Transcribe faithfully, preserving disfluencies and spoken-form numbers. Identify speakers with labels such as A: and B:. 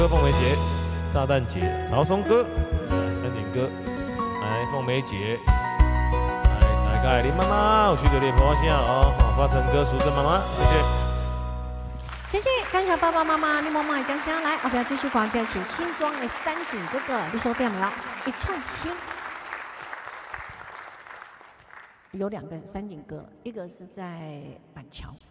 A: 凤梅姐、炸弹姐、曹松哥、来三点歌，来凤梅姐，来大概林妈妈，我徐九烈婆下哦，好发成哥、淑珍妈妈，谢谢。
B: 谢谢，感谢爸爸妈妈、你妈妈的奖项。来，我们要继续广告，请新庄的三井哥哥，你收到没有？一串心。有两个三井歌，一个是在板桥。